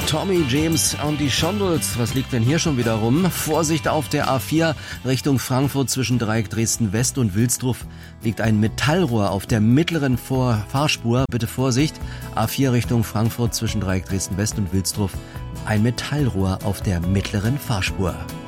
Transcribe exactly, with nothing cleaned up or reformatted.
Tommy James und die Shondells. Was liegt denn hier schon wieder rum? Vorsicht auf der A vier Richtung Frankfurt zwischen Dreieck Dresden West und Wilsdruff liegt ein Metallrohr auf der mittleren Vor- Fahrspur. Bitte Vorsicht. A vier Richtung Frankfurt zwischen Dreieck Dresden West und Wilsdruff. Ein Metallrohr auf der mittleren Fahrspur.